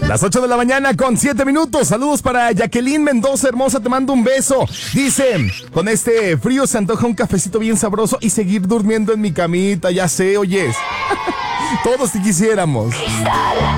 Las 8 de la mañana con 7 minutos. Saludos para Jacqueline Mendoza, hermosa, te mando un beso. Dice, con este frío se antoja un cafecito bien sabroso y seguir durmiendo en mi camita, ya sé, oyes. Todos te quisiéramos.